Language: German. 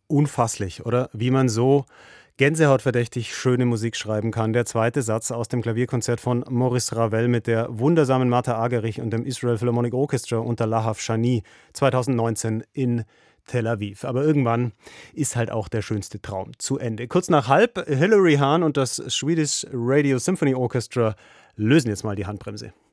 Unfasslich, oder? Wie man so gänsehautverdächtig schöne Musik schreiben kann. Der zweite Satz aus dem Klavierkonzert von Maurice Ravel mit der wundersamen Martha Argerich und dem Israel Philharmonic Orchestra unter Lahav Shani 2019 in Tel Aviv. Aber irgendwann ist halt auch der schönste Traum zu Ende. Kurz nach halb, Hilary Hahn und das Swedish Radio Symphony Orchestra lösen jetzt mal die Handbremse.